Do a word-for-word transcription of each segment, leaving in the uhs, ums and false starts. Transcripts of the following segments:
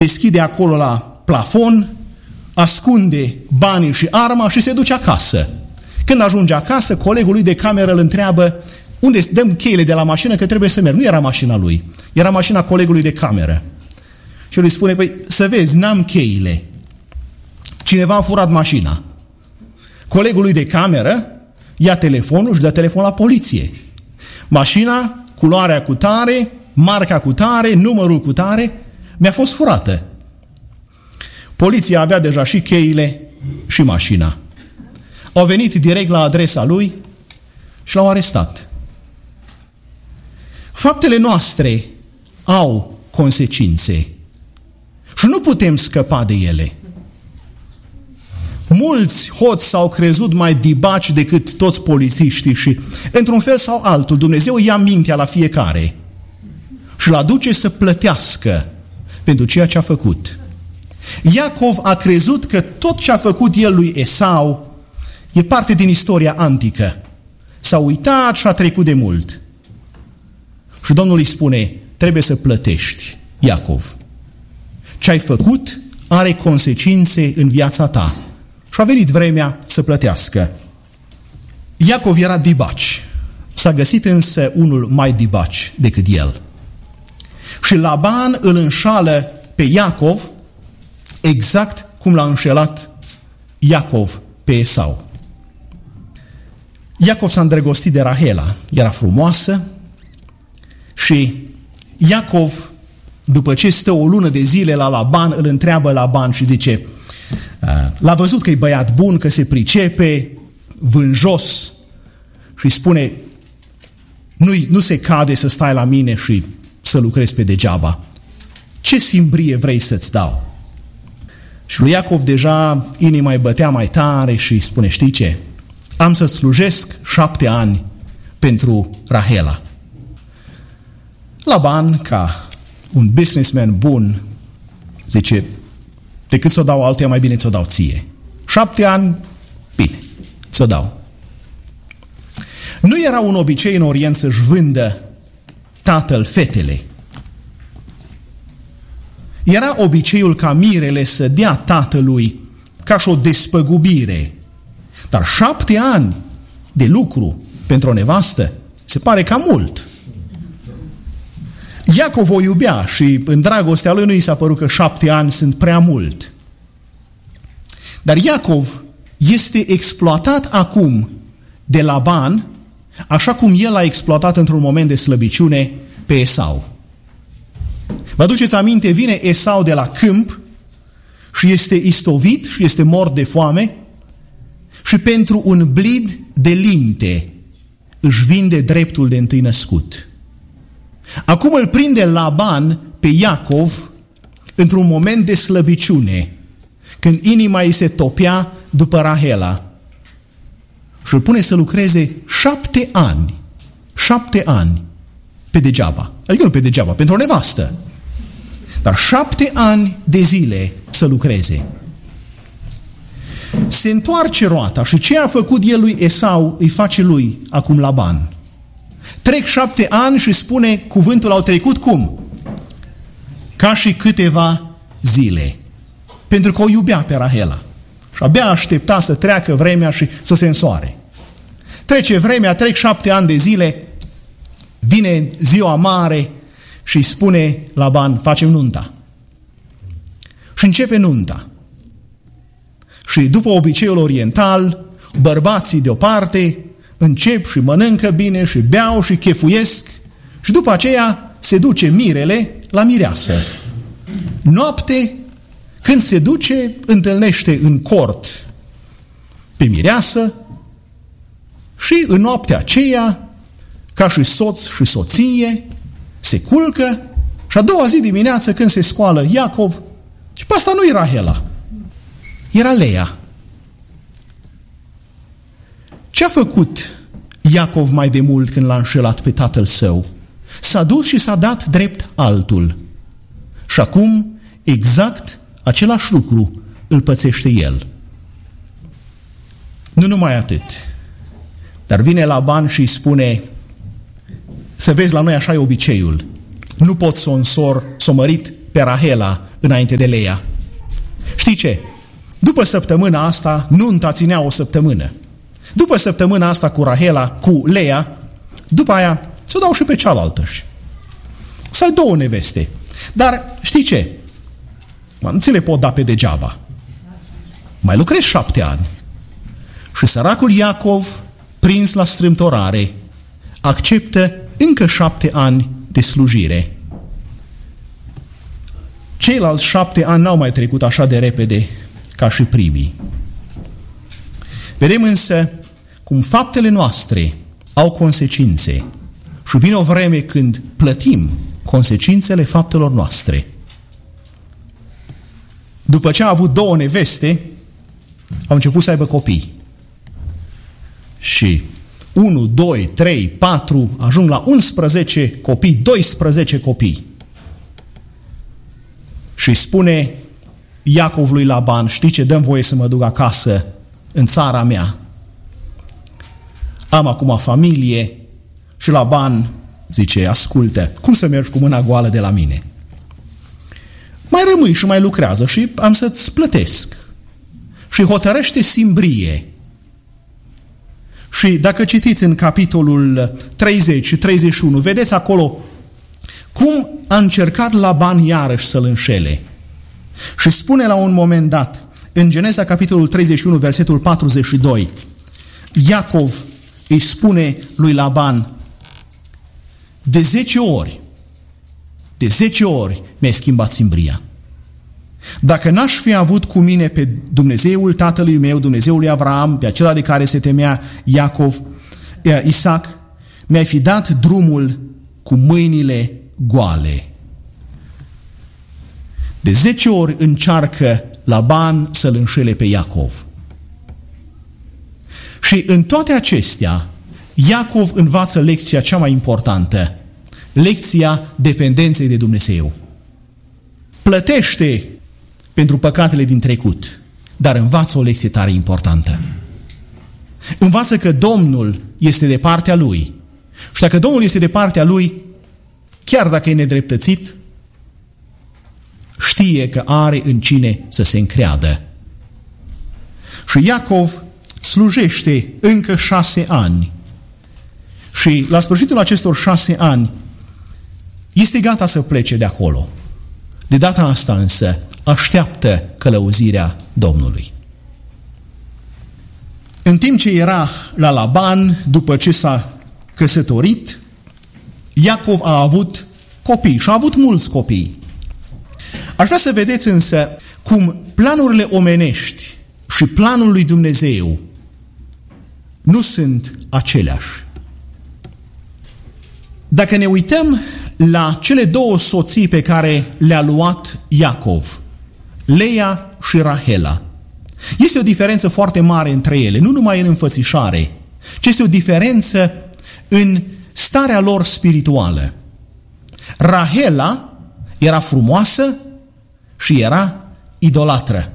deschide acolo la plafon, ascunde banii și arma și se duce acasă. Când ajunge acasă, colegul lui de cameră îl întreabă unde dăm cheile de la mașină că trebuie să merg. Nu era mașina lui, era mașina colegului de cameră. Și el îi spune, păi să vezi, n-am cheile. Cineva a furat mașina. Colegul lui de cameră ia telefonul și dă telefon la poliție. Mașina, culoarea cu tare, marca cu tare, numărul cu tare, mi-a fost furată. Poliția avea deja și cheile și mașina. Au venit direct la adresa lui și l-au arestat. Faptele noastre au consecințe și nu putem scăpa de ele. Mulți hoți s-au crezut mai dibaci decât toți polițiștii și, într-un fel sau altul, Dumnezeu ia mintea la fiecare și îl aduce să plătească pentru ceea ce a făcut. Iacov a crezut că tot ce a făcut el lui Esau e parte din istoria antică. S-a uitat și a trecut de mult. Și Domnul îi spune, trebuie să plătești, Iacov. Ce ai făcut are consecințe în viața ta. Și a venit vremea să plătească. Iacov era dibaci. S-a găsit însă unul mai dibaci decât el. Și Laban îl înșală pe Iacov exact cum l-a înșelat Iacov pe Esau. Iacov s-a îndrăgostit de Rahela. Era frumoasă și Iacov, după ce stă o lună de zile la Laban, îl întreabă Laban și zice, l-a văzut că e băiat bun, că se pricepe, vânjos și spune, nu, nu se cade să stai la mine și să lucrezi pe degeaba. Ce simbrie vrei să-ți dau? Și lui Iacov deja inima îi bătea mai tare și îi spune, știi ce? Am să slujesc șapte ani pentru Rahela. Laban, ca un businessman bun, zice, decât să o dau altuia, mai bine ți-o dau ție. Șapte ani, bine, ți-o dau. Nu era un obicei în Orient să-și vândă tatăl fetele. Era obiceiul ca mirele să dea tatălui ca și o despăgubire. Dar șapte ani de lucru pentru o nevastă se pare cam mult. Iacov o iubea și în dragostea lui nu i s-a părut că șapte ani sunt prea mult. Dar Iacov este exploatat acum de Laban, așa cum el a exploatat într-un moment de slăbiciune pe Esau. Vă aduceți aminte, vine Esau de la câmp și este istovit și este mort de foame și pentru un blid de linte își vinde dreptul de întâi născut. Acum îl prinde Laban pe Iacov într-un moment de slăbiciune, când inima îi se topea după Rahela și îl pune să lucreze șapte ani, șapte ani pe degeaba. Adică nu pe degeaba, pentru o nevastă. Dar șapte ani de zile să lucreze. Se întoarce roata și ce a făcut el lui Esau îi face lui acum Laban. Trec șapte ani și spune, cuvântul au trecut cum? Ca și câteva zile. Pentru că o iubea pe Rahela. Și abia aștepta să treacă vremea și să se însoare. Trece vremea, trec șapte ani de zile, vine ziua mare și îi spune Laban, facem nunta. Și începe nunta. Și după obiceiul oriental, bărbații deoparte încep și mănâncă bine și beau și chefuiesc și după aceea se duce mirele la mireasă. Noapte, când se duce, întâlnește în cort pe mireasă și în noaptea aceea, ca și soț și soție, se culcă și a doua zi dimineață când se scoală Iacov, și pe asta nu era Rahela, era Leia. Ce a făcut Iacov mai de mult când l-a înșelat pe tatăl său? S-a dus și s-a dat drept altul. Și acum exact același lucru îl pățește el. Nu numai atât, dar vine Laban și îi spune, să vezi, la noi așa e obiceiul. Nu pot să o însor, să o mărit pe Rahela înainte de Leia. Știi ce? După săptămâna asta, nunta ținea o săptămână. După săptămâna asta cu Rahela, cu Leia, după aia ți-o dau și pe cealaltă. Să ai două neveste. Dar știi ce? Nu ți le pot da pe degeaba. Mai lucrezi șapte ani. Și săracul Iacov, prins la strâmtorare, acceptă încă șapte ani de slujire. Ceilalți șapte ani n-au mai trecut așa de repede ca și primii. Vedem însă cum faptele noastre au consecințe și vine o vreme când plătim consecințele faptelor noastre. După ce a avut două neveste, au început să aibă copii. Și unu, doi, trei, patru, ajung la unsprezece copii, doisprezece copii. Și spune Iacov lui Laban, știi ce, dă-mi voie să mă duc acasă în țara mea. Am acum familie. Și Laban zice, ascultă, cum să mergi cu mâna goală de la mine? Mai rămâi și mai lucrează și am să-ți plătesc. Și hotărăște simbrie. Și dacă citiți în capitolul treizeci și treizeci și unu, vedeți acolo cum a încercat Laban iarăși să-l înșele. Și spune la un moment dat, în Geneza capitolul treizeci și unu, versetul patruzeci și doi, Iacov îi spune lui Laban, de zece ori, de zece ori mi-ai schimbat simbria. Dacă n-aș fi avut cu mine pe Dumnezeul tatălui meu, Dumnezeul lui Avraam, pe acela de care se temea Iacov, Isaac, mi-ai fi dat drumul cu mâinile goale. De zece ori încearcă Laban să-l înșele pe Iacov. Și în toate acestea, Iacov învață lecția cea mai importantă, lecția dependenței de Dumnezeu. Plătește pentru păcatele din trecut, dar învață o lecție tare importantă. Învață că Domnul este de partea lui. Și dacă Domnul este de partea lui, chiar dacă e nedreptățit, știe că are în cine să se încreadă. Și Iacov slujește încă șase ani. Și la sfârșitul acestor șase ani este gata să plece de acolo. De data asta însă așteaptă călăuzirea Domnului. În timp ce era la Laban, după ce s-a căsătorit, Iacov a avut copii și a avut mulți copii. Aș vrea să vedeți însă cum planurile omenești și planul lui Dumnezeu nu sunt aceleași. Dacă ne uităm la cele două soții pe care le-a luat Iacov, Leia și Rahela, este o diferență foarte mare între ele, nu numai în înfățișare, ci este o diferență în starea lor spirituală. Rahela era frumoasă și era idolatră.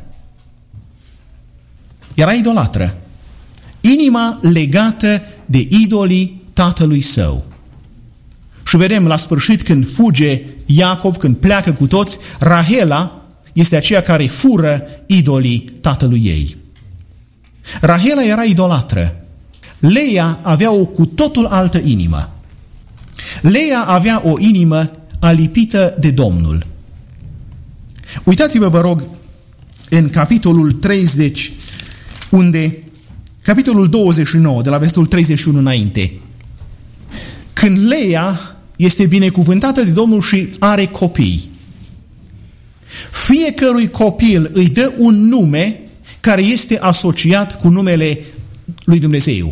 Era idolatră. Inima legată de idolii tatălui său. Și vedem la sfârșit când fuge Iacov, când pleacă cu toți, Rahela este aceea care fură idolii tatălui ei. Rahela era idolatră. Leia avea o cu totul altă inimă. Leia avea o inimă alipită de Domnul. Uitați-vă, vă rog, în capitolul treizeci, unde, capitolul douăzeci și nouă, de la versetul treizeci și unu înainte, când Leia este binecuvântată de Domnul și are copii, fiecărui copil îi dă un nume care este asociat cu numele lui Dumnezeu.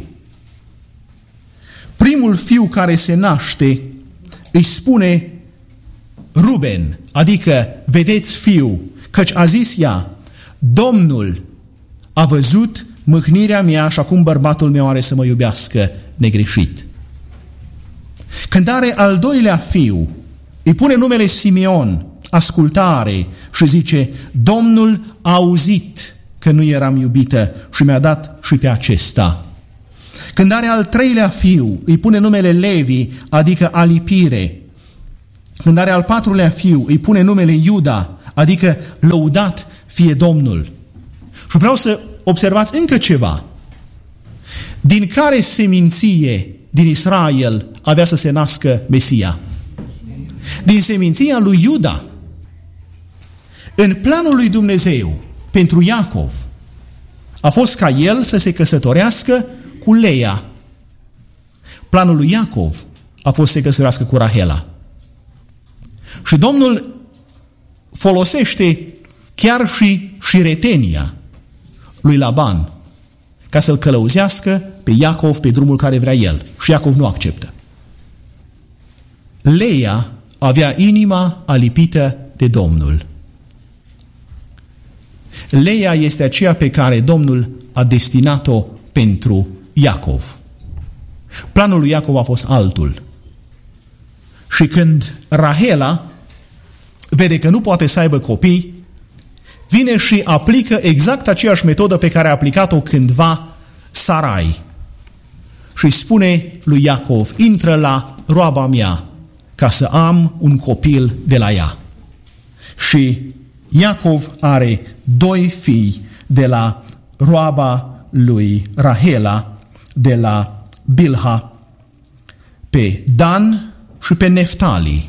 Primul fiu care se naște îi spune Ruben, adică vedeți fiu, căci a zis ea, Domnul a văzut mâhnirea mea și acum bărbatul meu are să mă iubească negreșit. Când are al doilea fiu, îi pune numele Simeon, ascultare, și zice, Domnul a auzit că nu eram iubită și mi-a dat și pe acesta. Când are al treilea fiu, îi pune numele Levi, adică alipire. Când are al patrulea fiu, îi pune numele Iuda, adică lăudat fie Domnul. Și vreau să observați încă ceva. Din care seminție din Israel avea să se nască Mesia? Din seminția lui Iuda. În planul lui Dumnezeu pentru Iacov a fost ca el să se căsătorească cu Leia. Planul lui Iacov a fost să se căsătorească cu Rahela. Și Domnul folosește chiar și șiretenia lui Laban ca să-l călăuzească pe Iacov pe drumul care vrea el. Și Iacov nu acceptă. Leia avea inima alipită de Domnul. Leia este aceea pe care Domnul a destinat-o pentru Iacov. Planul lui Iacov a fost altul. Și când Rahela vede că nu poate să aibă copii, vine și aplică exact aceeași metodă pe care a aplicat-o cândva Sarai. Și spune lui Iacov, intră la roaba mea ca să am un copil de la ea. Și Iacov are doi fii de la roaba lui Rahela, de la Bilha, pe Dan și pe Neftali.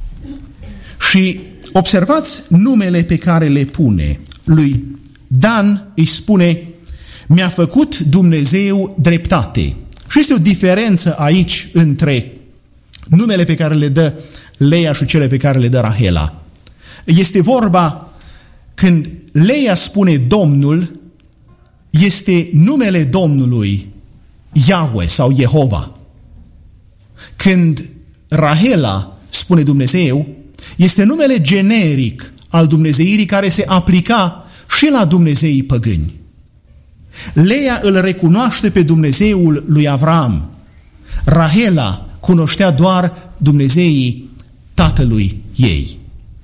Și observați numele pe care le pune. Lui Dan îi spune, mi-a făcut Dumnezeu dreptate. Și este o diferență aici între numele pe care le dă Leia și cele pe care le dă Rahela. Este vorba, când Leia spune Domnul, este numele Domnului Yahweh sau Jehova. Când Rahela spune Dumnezeu, este numele generic al dumnezeirii care se aplica și la dumnezeii păgâni. Leia îl recunoaște pe Dumnezeul lui Avram. Rahela cunoștea doar dumnezeii tatălui ei.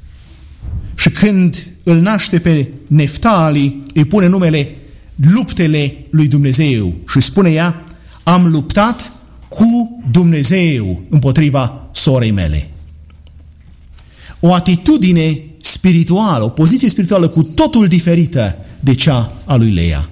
Și când îl naște pe Neftali, îi pune numele luptele lui Dumnezeu și spune ea, am luptat cu Dumnezeu împotriva sorei mele. O atitudine spirituală, o poziție spirituală cu totul diferită de cea a lui Leia.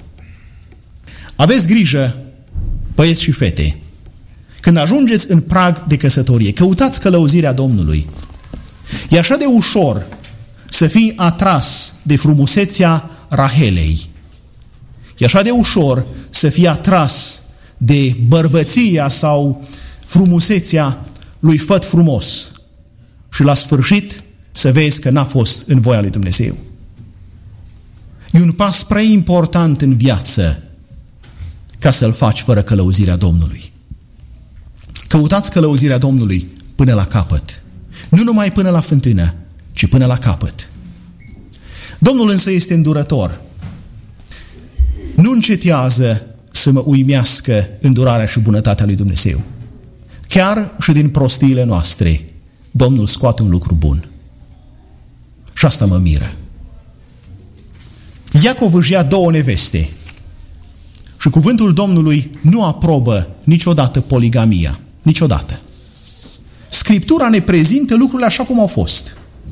Aveți grijă, băieți și fete, când ajungeți în prag de căsătorie, căutați călăuzirea Domnului. E așa de ușor să fii atras de frumusețea Rahelei. E așa de ușor să fii atras de bărbăția sau frumusețea lui făt frumos și la sfârșit să vezi că n-a fost în voia lui Dumnezeu. E un pas prea important în viață ca să-l faci fără călăuzirea Domnului. Căutați călăuzirea Domnului până la capăt. Nu numai până la fântână, ci până la capăt. Domnul însă este îndurător. Nu încetează să mă uimească îndurarea și bunătatea lui Dumnezeu. Chiar și din prostiile noastre, Domnul scoate un lucru bun. Și asta mă miră. Iacov își ia două neveste. Și cuvântul Domnului nu aprobă niciodată poligamia. Niciodată. Scriptura ne prezintă lucrurile așa cum au fost.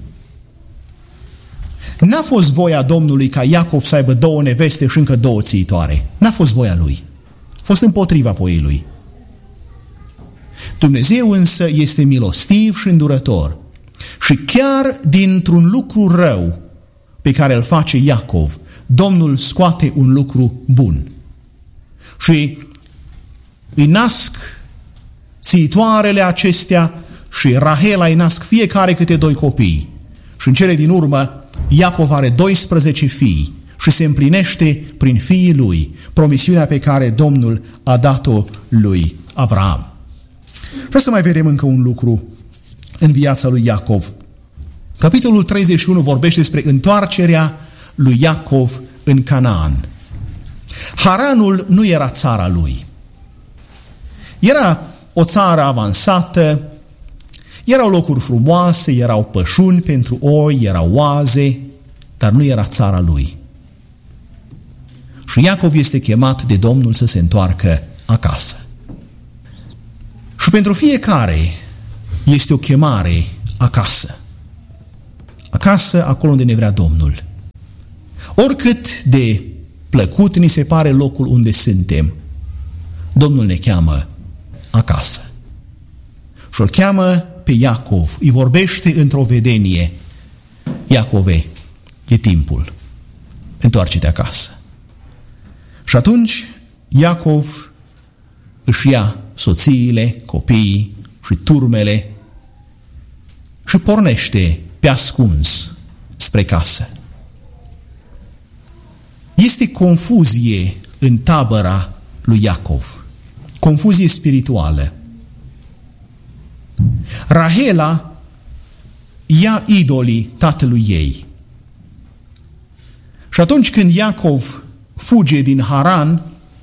N-a fost voia Domnului ca Iacov să aibă două neveste și încă două țiitoare. N-a fost voia lui. A fost împotriva voii lui. Dumnezeu însă este milostiv și îndurător. Și chiar dintr-un lucru rău pe care îl face Iacov, Domnul scoate un lucru bun. Și îi nasc țiitoarele acestea și Rahela îi nasc fiecare câte doi copii. Și în cele din urmă, Iacov are doisprezece fii și se împlinește prin fiii lui promisiunea pe care Domnul a dat-o lui Avram. Vreau să mai vedem încă un lucru în viața lui Iacov. Capitolul treizeci și unu vorbește despre întoarcerea lui Iacov în Canaan. Haranul nu era țara lui. Era o țară avansată, erau locuri frumoase, erau pășuni pentru oi, erau oaze, dar nu era țara lui. Și Iacov este chemat de Domnul să se întoarcă acasă. Și pentru fiecare este o chemare acasă. Acasă, acolo unde ne vrea Domnul. Oricât de plăcut ni se pare locul unde suntem, Domnul ne cheamă acasă. Și îl cheamă pe Iacov, îi vorbește într-o vedenie: Iacove, e timpul, întoarce-te acasă. Și atunci Iacov își ia soțiile, copiii și turmele și pornește pe ascuns spre casă. Este confuzie în tabăra lui Iacov, confuzie spirituală. Rahela ia idolii tatălui ei. Și atunci când Iacov fuge din Haran,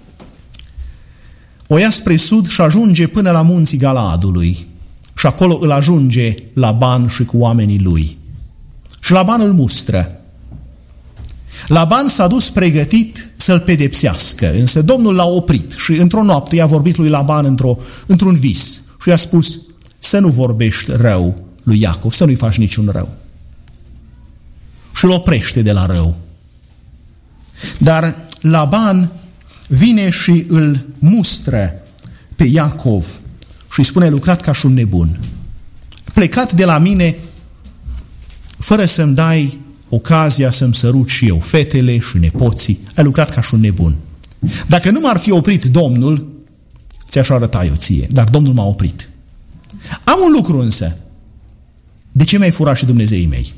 o ia spre sud și ajunge până la munții Galaadului. Și acolo îl ajunge Laban și cu oamenii lui. Și Laban îl mustră. Laban s-a dus pregătit să-l pedepsească, însă Domnul l-a oprit și într-o noapte i-a vorbit lui Laban într-o, într-un vis și i-a spus să nu vorbești rău lui Iacov, să nu-i faci niciun rău. Și îl oprește de la rău. Dar Laban vine și îl mustră pe Iacov și îi spune: lucrat ca și un nebun, plecat de la mine fără să-mi dai ocazia să-mi sărut și eu fetele și nepoții, ai lucrat ca și un nebun. Dacă nu m-ar fi oprit Domnul, ți-aș arăta eu ție, dar Domnul m-a oprit. Am un lucru însă: de ce mi-ai furat și Dumnezeii mei?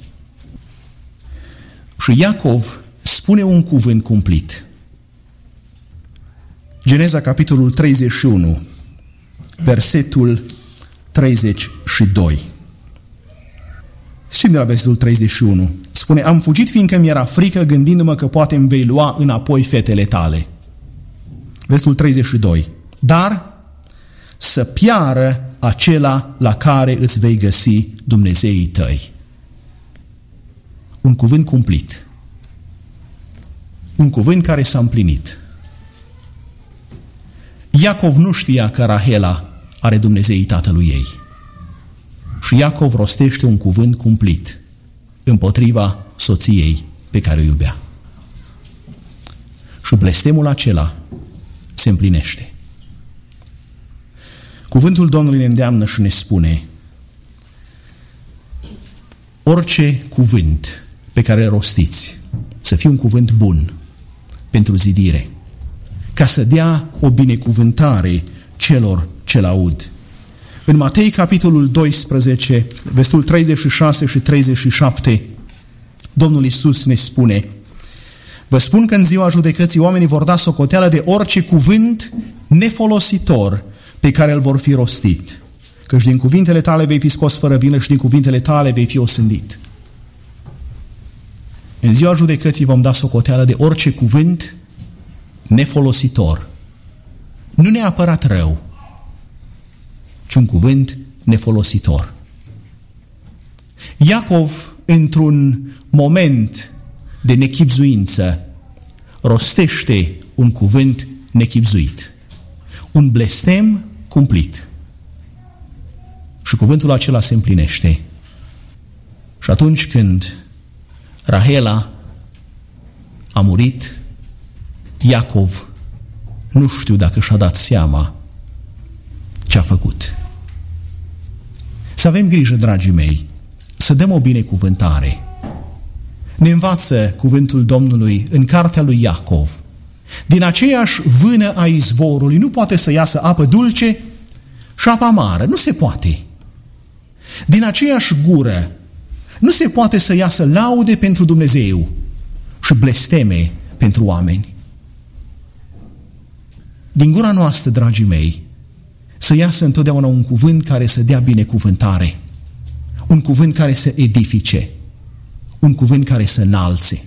Și Iacov spune un cuvânt cumplit. Geneza, capitolul treizeci și unu, versetul treizeci și doi. Știm de la versetul treizeci și unu. Spune: am fugit fiindcă mi-era frică, gândindu-mă că poate îmi vei lua înapoi fetele tale. Versetul treizeci și doi. Dar să piară acela la care îți vei găsi Dumnezeii tăi. Un cuvânt cumplit. Un cuvânt care s-a împlinit. Iacov nu știa că Rahela are Dumnezeii tatălui ei. Și Iacov rostește un cuvânt cumplit împotriva soției pe care o iubea. Și blestemul acela se împlinește. Cuvântul Domnului ne îndeamnă și ne spune: orice cuvânt pe care îl rostiți să fie un cuvânt bun pentru zidire, ca să dea o binecuvântare celor ce-l aud. În Matei, capitolul doisprezece, versetul treizeci și șase și treizeci și șapte, Domnul Iisus ne spune: vă spun că în ziua judecății oamenii vor da socoteală de orice cuvânt nefolositor pe care îl vor fi rostit. Căci din cuvintele tale vei fi scos fără vină și din cuvintele tale vei fi osândit. În ziua judecății vom da socoteală de orice cuvânt nefolositor. Nu neapărat rău, ci un cuvânt nefolositor. Iacov, într-un moment de nechibzuință, rostește un cuvânt nechibzuit. Un blestem cumplit. Și cuvântul acela se împlinește. Și atunci când Rahela a murit, Iacov nu știu dacă și-a dat seama ce a făcut. Să avem grijă, dragii mei, să dăm o binecuvântare. Ne învață cuvântul Domnului în cartea lui Iacov: din aceeași vână a izvorului nu poate să iasă apă dulce și apă amară. Nu se poate. Din aceeași gură nu se poate să iasă laude pentru Dumnezeu și blesteme pentru oameni. Din gura noastră, dragii mei, să iasă întotdeauna un cuvânt care să dea binecuvântare, un cuvânt care să edifice, un cuvânt care să înalțe.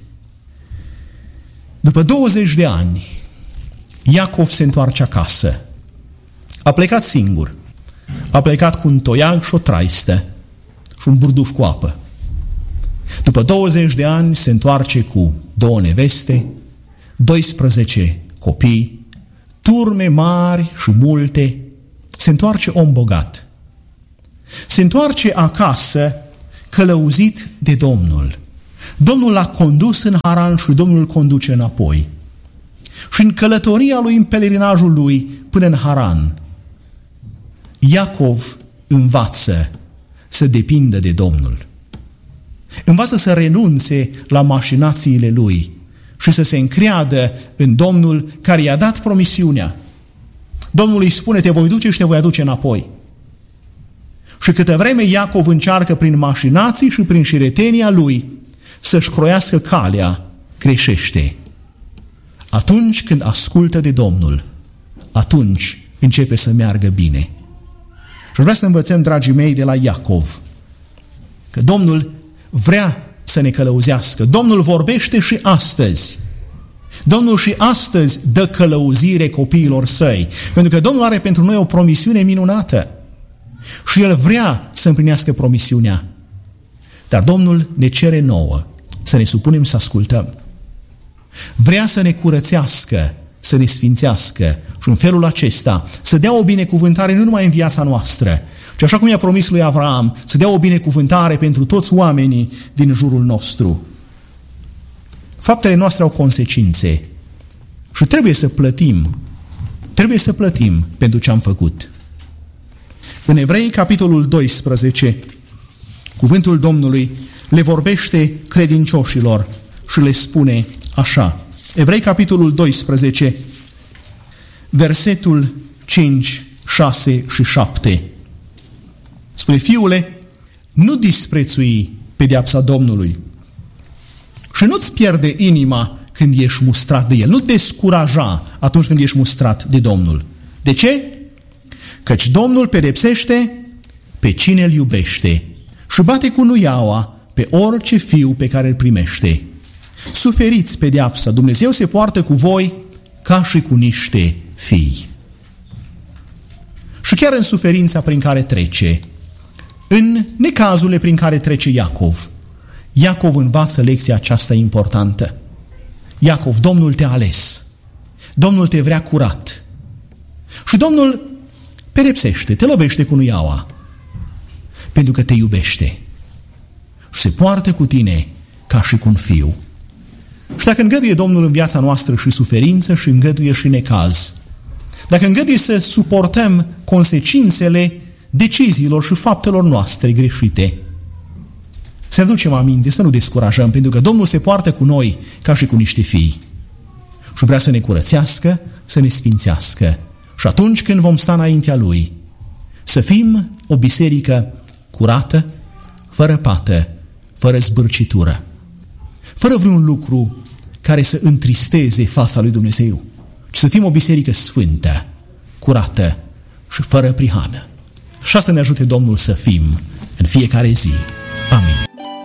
După douăzeci de ani, Iacov se întoarce acasă. A plecat singur. A plecat cu un toiag și o traistă și un burduf cu apă. După douăzeci de ani se întoarce cu două neveste, doisprezece copii, turme mari și multe. Se întoarce om bogat. Se întoarce acasă călăuzit de Domnul. Domnul l-a condus în Haran și Domnul îl conduce înapoi. Și în călătoria lui, în pelerinajul lui până în Haran, Iacov învață să depindă de Domnul. Învață să renunțe la mașinațiile lui și să se încreadă în Domnul care i-a dat promisiunea. Domnul îi spune, te voi duce și te voi aduce înapoi. Și câtă vreme Iacov încearcă prin mașinații și prin șiretenia lui să-și croiască calea, greșește. Atunci când ascultă de Domnul, atunci începe să meargă bine. Și vreau să învățăm, dragii mei, de la Iacov, că Domnul vrea să ne călăuzească. Domnul vorbește și astăzi. Domnul și astăzi dă călăuzire copiilor săi, pentru că Domnul are pentru noi o promisiune minunată și El vrea să împlinească promisiunea. Dar Domnul ne cere nouă să ne supunem să ascultăm. Vrea să ne curățească, să ne sfințească și în felul acesta să dea o binecuvântare nu numai în viața noastră, ci așa cum i-a promis lui Avraam, să dea o binecuvântare pentru toți oamenii din jurul nostru. Faptele noastre au consecințe și trebuie să plătim, trebuie să plătim pentru ce am făcut. În Evrei, capitolul doisprezece, cuvântul Domnului le vorbește credincioșilor și le spune așa. Evrei, capitolul doisprezece, versetul cinci, șase și șapte. Spune, fiule, nu disprețui pedeapsa Domnului și nu-ți pierde inima când ești mustrat de El. Nu te descuraja atunci când ești mustrat de Domnul. De ce? Căci Domnul pedepsește pe cine îl iubește și bate cu nuiaua pe orice fiu pe care îl primește. Suferiți pedeapsa, Dumnezeu se poartă cu voi ca și cu niște fii. Și chiar în suferința prin care trece, în necazurile prin care trece Iacov, Iacov învață lecția aceasta importantă. Iacov, Domnul te-a ales. Domnul te vrea curat. Și Domnul pedepsește, te lovește cu nuiaua, pentru că te iubește. Și se poartă cu tine ca și cu un fiu. Și dacă îngăduie Domnul în viața noastră și suferință și îngăduie și necaz, dacă îngăduie să suportăm consecințele deciziilor și faptelor noastre greșite, să ne ducem aminte, să nu descurajăm, pentru că Domnul se poartă cu noi ca și cu niște fii și vrea să ne curățească, să ne sfințească. Și atunci când vom sta înaintea Lui, să fim o biserică curată, fără pată, fără zbârcitură, fără vreun lucru care să întristeze fața lui Dumnezeu, ci să fim o biserică sfântă, curată și fără prihană. Și să ne ajute Domnul să fim în fiecare zi. Amin.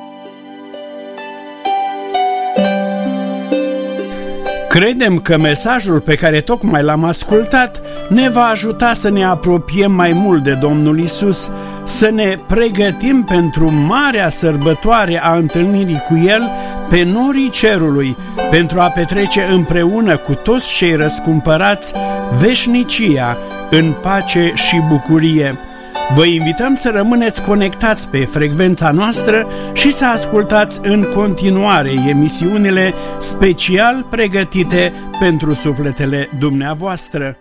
Credem că mesajul pe care tocmai l-am ascultat ne va ajuta să ne apropiem mai mult de Domnul Isus, să ne pregătim pentru marea sărbătoare a întâlnirii cu El pe norii cerului, pentru a petrece împreună cu toți cei răscumpărați veșnicia în pace și bucurie. Vă invităm să rămâneți conectați pe frecvența noastră și să ascultați în continuare emisiunile special pregătite pentru sufletele dumneavoastră.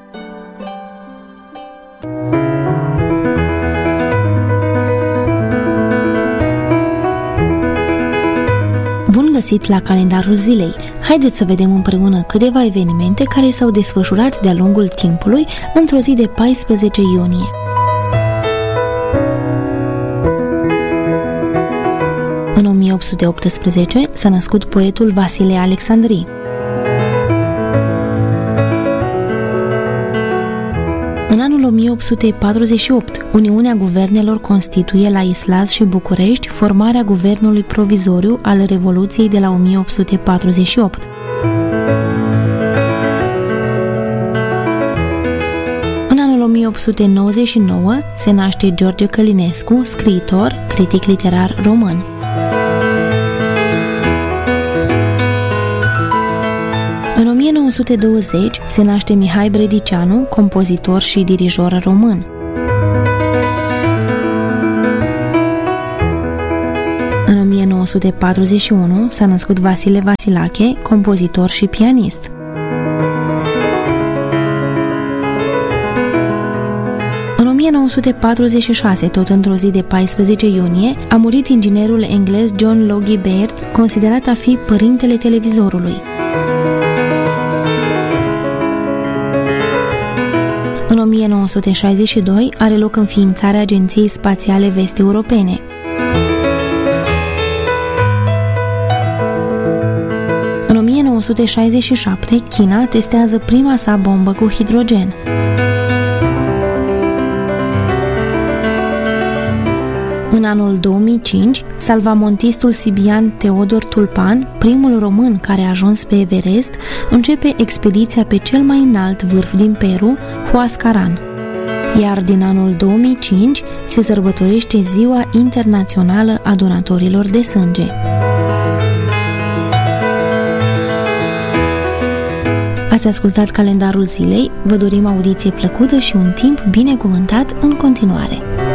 Bun găsit la calendarul zilei! Haideți să vedem împreună câteva evenimente care s-au desfășurat de-a lungul timpului într-o zi de paisprezece iunie. În o mie opt sute optsprezece s-a născut poetul Vasile Alexandrii. În anul o mie opt sute patruzeci și opt, Uniunea Guvernelor constituie la Islas și București formarea Guvernului Provizoriu al Revoluției de la o mie opt sute patruzeci și opt. În anul o mie opt sute nouăzeci și nouă se naște George Călinescu, scriitor, critic literar român. În o mie nouă sute douăzeci se naște Mihai Bredicianu, compozitor și dirijor român. nouă sute patruzeci și unu s-a născut Vasile Vasilache, compozitor și pianist. În o mie nouă sute patruzeci și șase, tot într-o zi de paisprezece iunie, a murit inginerul englez John Logie Baird, considerat a fi părintele televizorului. În o mie nouă sute șaizeci și doi are loc înființarea Agenției Spațiale Vest-Europene. În o mie nouă sute șaizeci și șapte, China testează prima sa bombă cu hidrogen. În anul două mii cinci, salvamontistul sibian Teodor Tulpan, primul român care a ajuns pe Everest, începe expediția pe cel mai înalt vârf din Peru, Huascaran. Iar din anul două mii cinci se sărbătorește Ziua Internațională a Donatorilor de Sânge. Ați ascultat calendarul zilei, vă dorim audiție plăcută și un timp binecuvântat în continuare.